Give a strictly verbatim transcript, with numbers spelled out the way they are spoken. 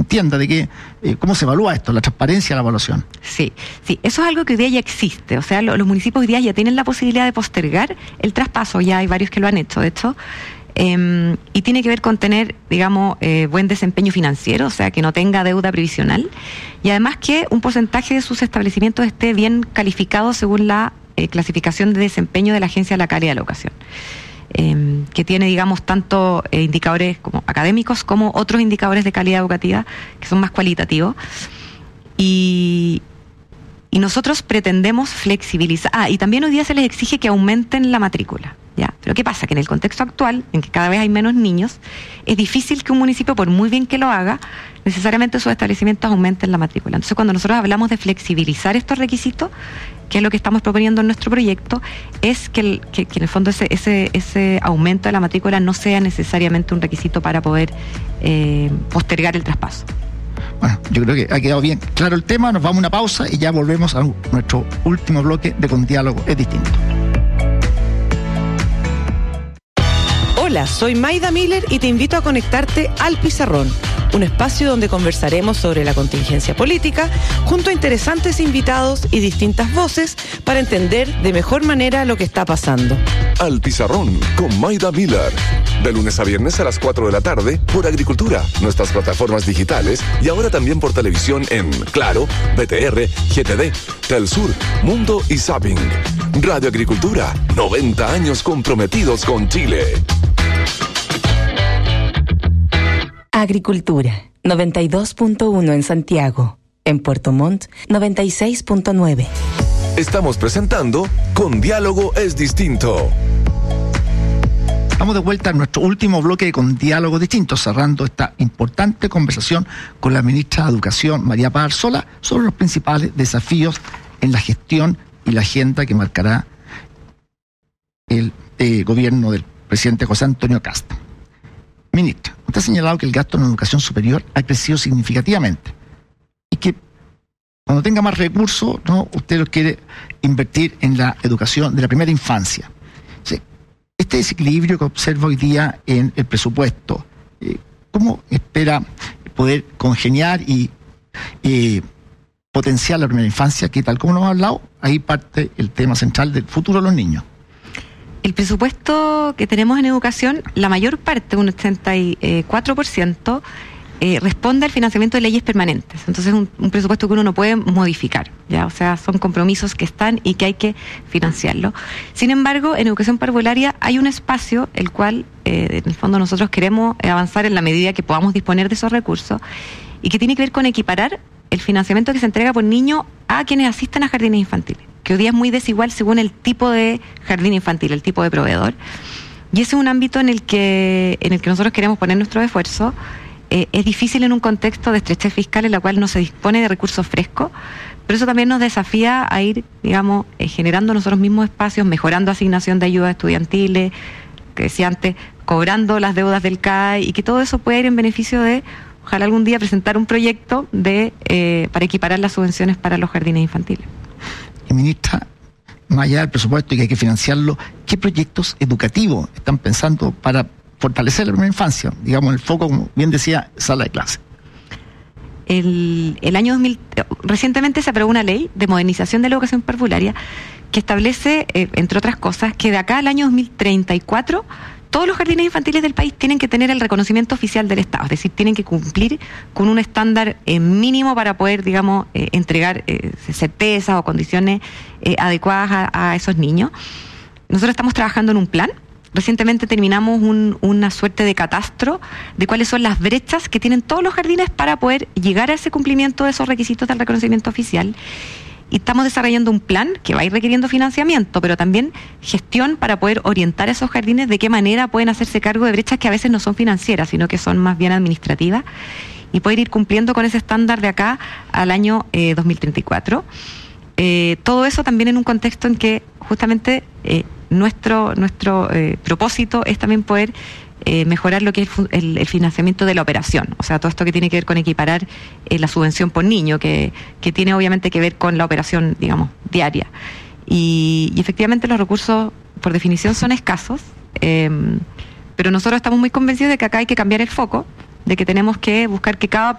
entienda de qué, eh, cómo se evalúa esto, la transparencia de la evaluación. Sí, sí, eso es algo que hoy día ya existe, o sea, lo, los municipios hoy día ya tienen la posibilidad de postergar el traspaso, ya hay varios que lo han hecho, de hecho, eh, y tiene que ver con tener, digamos, eh, buen desempeño financiero, o sea, que no tenga deuda previsional, y además que un porcentaje de sus establecimientos esté bien calificado según la eh, clasificación de desempeño de la Agencia de la Calidad de la Educación. Eh, que tiene, digamos, tanto eh, indicadores como académicos como otros indicadores de calidad educativa que son más cualitativos. Y, y nosotros pretendemos flexibilizar. Ah, y también hoy día se les exige que aumenten la matrícula, ¿ya? Pero ¿qué pasa? Que en el contexto actual, en que cada vez hay menos niños, es difícil que un municipio, por muy bien que lo haga, necesariamente sus establecimientos aumenten la matrícula. Entonces, cuando nosotros hablamos de flexibilizar estos requisitos, que es lo que estamos proponiendo en nuestro proyecto, es que, el, que, que en el fondo ese, ese, ese aumento de la matrícula no sea necesariamente un requisito para poder eh, postergar el traspaso. Bueno, yo creo que ha quedado bien claro el tema, nos vamos a una pausa y ya volvemos a nuestro último bloque de Con Diálogo es Distinto. Hola, soy Maida Miller y te invito a conectarte al Pizarrón, un espacio donde conversaremos sobre la contingencia política junto a interesantes invitados y distintas voces para entender de mejor manera lo que está pasando. Al Pizarrón con Maida Miller, de lunes a viernes a las cuatro de la tarde por Agricultura, nuestras plataformas digitales y ahora también por televisión en Claro, B T R, G T D, Telsur, Mundo y Zapping. Radio Agricultura, noventa años comprometidos con Chile. Agricultura, noventa y dos punto uno en Santiago. En Puerto Montt, noventa y seis punto nueve. Estamos presentando Con Diálogo es Distinto. Vamos de vuelta a nuestro último bloque de Con Diálogo Distinto, cerrando esta importante conversación con la ministra de Educación, María Paz Arzola, sobre los principales desafíos en la gestión y la agenda que marcará el eh, gobierno del presidente José Antonio Kast. Ministra, usted ha señalado que el gasto en educación superior ha crecido significativamente y que cuando tenga más recursos, ¿no?, usted los quiere invertir en la educación de la primera infancia. Sí. Este desequilibrio que observa hoy día en el presupuesto, eh, ¿cómo espera poder congeniar y eh, potenciar la primera infancia? Que tal como nos ha hablado, ahí parte el tema central del futuro de los niños. El presupuesto que tenemos en educación, la mayor parte, un ochenta y cuatro por ciento, eh, responde al financiamiento de leyes permanentes. Entonces es un, un presupuesto que uno no puede modificar, ¿ya? O sea, son compromisos que están y que hay que financiarlo. Sin embargo, en educación parvularia hay un espacio el cual, eh, en el fondo, nosotros queremos avanzar en la medida que podamos disponer de esos recursos y que tiene que ver con equiparar el financiamiento que se entrega por niño a quienes asisten a jardines infantiles, que hoy día es muy desigual según el tipo de jardín infantil, el tipo de proveedor. Y ese es un ámbito en el que, en el que nosotros queremos poner nuestro esfuerzo. Eh, es difícil en un contexto de estrechez fiscal en la cual no se dispone de recursos frescos, pero eso también nos desafía a ir, digamos, eh, generando nosotros mismos espacios, mejorando asignación de ayudas estudiantiles, que decía antes, cobrando las deudas del C A E, y que todo eso pueda ir en beneficio de, ojalá algún día, presentar un proyecto de eh, para equiparar las subvenciones para los jardines infantiles. Y ministra, más allá del presupuesto y que hay que financiarlo, ¿qué proyectos educativos están pensando para fortalecer la primera infancia? Digamos, el foco, como bien decía, sala de clase. El, el año dos mil, recientemente se aprobó una ley de modernización de la educación parvularia que establece, eh, entre otras cosas, que de acá al año dos mil treinta y cuatro todos los jardines infantiles del país tienen que tener el reconocimiento oficial del Estado, es decir, tienen que cumplir con un estándar eh, mínimo para poder, digamos, eh, entregar eh, certezas o condiciones eh, adecuadas a, a esos niños. Nosotros estamos trabajando en un plan. Recientemente terminamos un, una suerte de catastro de cuáles son las brechas que tienen todos los jardines para poder llegar a ese cumplimiento de esos requisitos del reconocimiento oficial. Y estamos desarrollando un plan que va a ir requiriendo financiamiento, pero también gestión para poder orientar a esos jardines de qué manera pueden hacerse cargo de brechas que a veces no son financieras, sino que son más bien administrativas, y poder ir cumpliendo con ese estándar de acá al año eh, dos mil treinta y cuatro. Eh, todo eso también en un contexto en que justamente eh, nuestro, nuestro eh, propósito es también poder Eh, mejorar lo que es el, el financiamiento de la operación, o sea, todo esto que tiene que ver con equiparar eh, la subvención por niño, que, que tiene obviamente que ver con la operación, digamos, diaria. Y, y efectivamente los recursos, por definición, son escasos, eh, pero nosotros estamos muy convencidos de que acá hay que cambiar el foco, de que tenemos que buscar que cada